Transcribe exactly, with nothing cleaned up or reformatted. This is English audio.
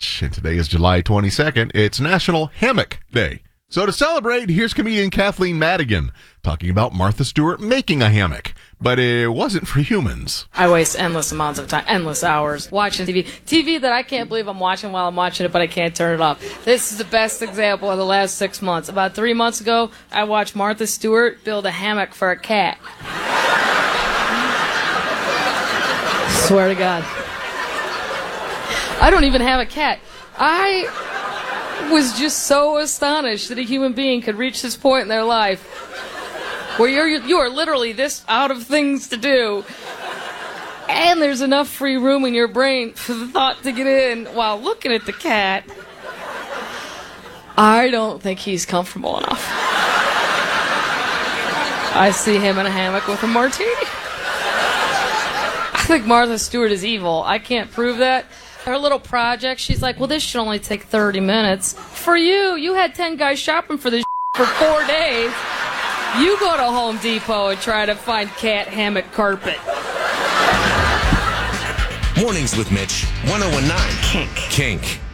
Mitch, and today is July twenty-second. It's National Hammock Day. So to celebrate, here's comedian Kathleen Madigan talking about Martha Stewart making a hammock, but it wasn't for humans. I waste endless amounts of time, endless hours watching T V. T V that I can't believe I'm watching while I'm watching it, but I can't turn it off. This is the best example of the last six months. About three months ago, I watched Martha Stewart build a hammock for a cat. Swear to God. I don't even have a cat. I was just so astonished that a human being could reach this point in their life where you're, you are literally this out of things to do, and there's enough free room in your brain for the thought to get in while looking at the cat. I don't think he's comfortable enough. I see him in a hammock with a martini. I think Martha Stewart is evil. I can't prove that. Her little project, she's like, well, this should only take thirty minutes. For you, you had ten guys shopping for this for four days. You go to Home Depot and try to find cat hammock carpet. Mornings with Mitch, one oh one nine Kink. Kink.